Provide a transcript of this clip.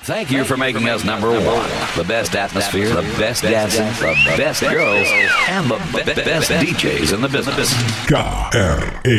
Thank you for making us number one. The best atmosphere, the best dancing, the best girls, and the best DJs in the business. KRA